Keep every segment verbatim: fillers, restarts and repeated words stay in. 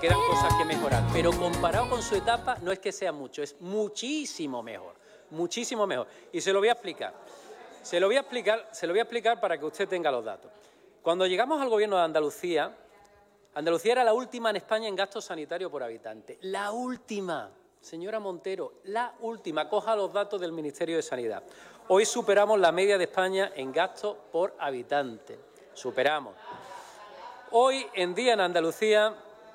Quedan cosas que mejorar, pero comparado con su etapa no es que sea mucho, es muchísimo mejor, muchísimo mejor. Y se lo voy a explicar, se lo voy a explicar, se lo voy a explicar para que usted tenga los datos. Cuando llegamos al gobierno de Andalucía, Andalucía era la última en España en gasto sanitario por habitante. La última, señora Montero, la última. Coja los datos del Ministerio de Sanidad. Hoy superamos la media de España en gasto por habitante. Superamos. Hoy en día en Andalucía,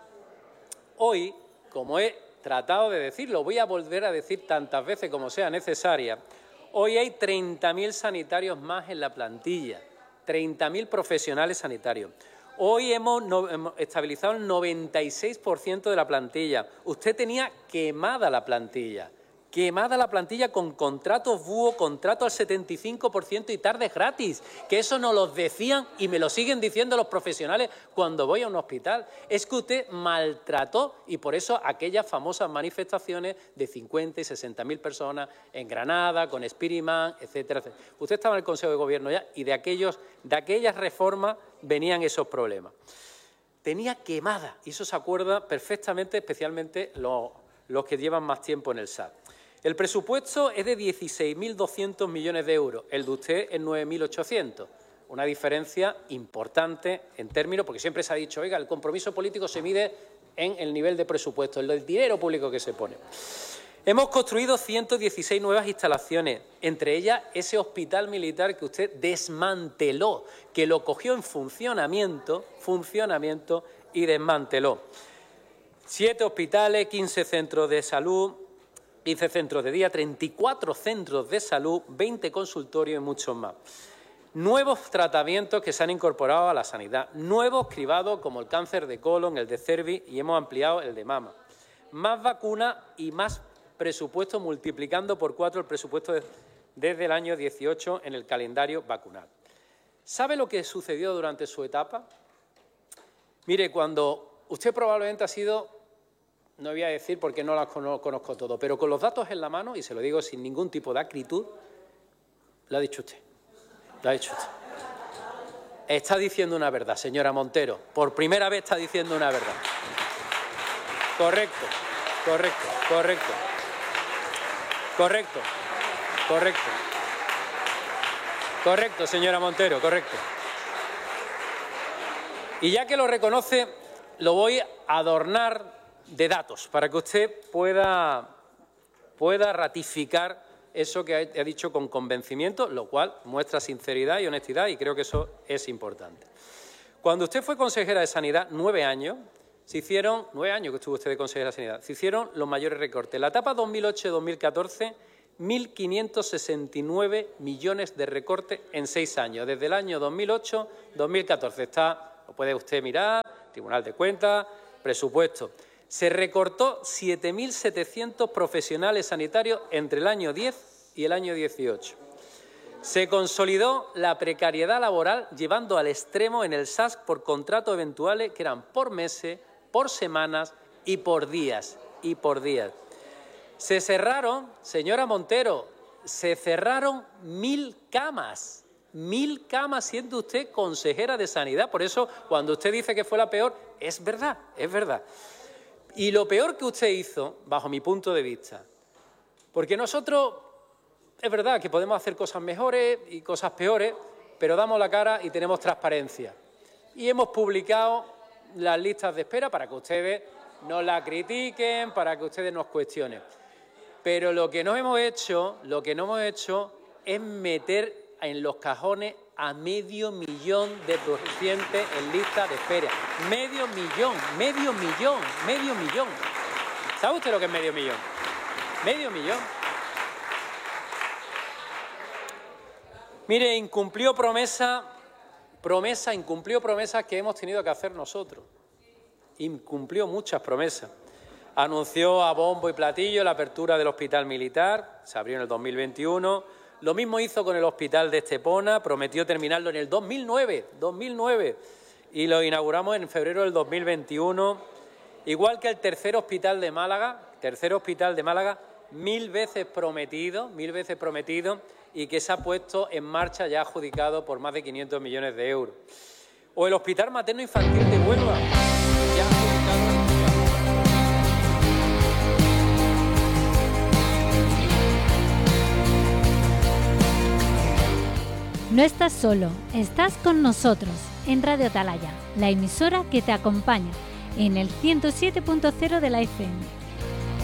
hoy, como he tratado de decir, lo voy a volver a decir tantas veces como sea necesaria, hoy hay treinta mil sanitarios más en la plantilla, treinta mil profesionales sanitarios. Hoy hemos, no, hemos estabilizado el noventa y seis por ciento de la plantilla. Usted tenía quemada la plantilla, quemada la plantilla con contratos búho, contrato al setenta y cinco por ciento y tardes gratis, que eso nos lo decían y me lo siguen diciendo los profesionales cuando voy a un hospital. Es que usted maltrató y por eso aquellas famosas manifestaciones de cincuenta y sesenta mil personas en Granada, con Spiritman, etcétera, etcétera. Usted estaba en el Consejo de Gobierno ya y de, aquellos, de aquellas reformas venían esos problemas. Tenía quemada, y eso se acuerda perfectamente, especialmente los, los que llevan más tiempo en el S A T. El presupuesto es de dieciséis mil doscientos millones de euros, el de usted es nueve mil ochocientos. Una diferencia importante en términos, porque siempre se ha dicho, oiga, el compromiso político se mide en el nivel de presupuesto, en el dinero público que se pone. Hemos construido ciento dieciséis nuevas instalaciones, entre ellas ese hospital militar que usted desmanteló, que lo cogió en funcionamiento, funcionamiento y desmanteló. Siete hospitales, quince centros de salud, quince centros de día, treinta y cuatro centros de salud, veinte consultorios y muchos más. Nuevos tratamientos que se han incorporado a la sanidad, nuevos cribados como el cáncer de colon, el de cervix y hemos ampliado el de mama. Más vacunas y más presupuesto, multiplicando por cuatro el presupuesto de, desde el año dieciocho en el calendario vacunal. ¿Sabe lo que sucedió durante su etapa? Mire, cuando usted probablemente ha sido, no voy a decir porque no las conozco todo, pero con los datos en la mano, y se lo digo sin ningún tipo de acritud, lo ha dicho usted, lo ha dicho usted. Está diciendo una verdad, señora Montero, por primera vez está diciendo una verdad. Correcto, correcto, correcto. Correcto, correcto. Correcto, señora Montero, correcto. Y ya que lo reconoce, lo voy a adornar de datos para que usted pueda, pueda ratificar eso que ha dicho con convencimiento, lo cual muestra sinceridad y honestidad y creo que eso es importante. Cuando usted fue consejera de Sanidad, nueve años, se hicieron, nueve años que estuvo usted de consejera de Sanidad, se hicieron los mayores recortes. En la etapa dos mil ocho dos mil catorce, mil quinientos sesenta y nueve millones de recortes en seis años, desde el año dos mil ocho dos mil catorce. Está, lo puede usted mirar, Tribunal de Cuentas, presupuesto. Se recortó siete mil setecientos profesionales sanitarios entre el año diez y el año dieciocho. Se consolidó la precariedad laboral llevando al extremo en el S A S por contratos eventuales que eran por meses, por semanas y por días, y por días. Se cerraron, señora Montero, se cerraron mil camas, mil camas siendo usted consejera de Sanidad. Por eso, cuando usted dice que fue la peor, es verdad, es verdad. Y lo peor que usted hizo, bajo mi punto de vista, porque nosotros, es verdad que podemos hacer cosas mejores y cosas peores, pero damos la cara y tenemos transparencia. Y hemos publicado las listas de espera para que ustedes nos la critiquen, para que ustedes nos cuestionen. Pero lo que no hemos hecho, lo que no hemos hecho es meter en los cajones a medio millón de pacientes en lista de espera. Medio millón, medio millón, medio millón. ¿Sabe usted lo que es medio millón? Medio millón. Mire, incumplió promesa, promesa, incumplió promesas que hemos tenido que hacer nosotros. Incumplió muchas promesas. Anunció a bombo y platillo la apertura del hospital militar, se abrió en el dos mil veintiuno. Lo mismo hizo con el hospital de Estepona, prometió terminarlo en el dos mil nueve, dos mil nueve, y lo inauguramos en febrero del dos mil veintiuno. Igual que el tercer hospital de Málaga, tercer hospital de Málaga, mil veces prometido, mil veces prometido, y que se ha puesto en marcha ya adjudicado por más de quinientos millones de euros. O el Hospital Materno Infantil de Huelva, ya adjudicado No estás solo, estás con nosotros en Radio Atalaya, la emisora que te acompaña en el ciento siete punto cero de la F M.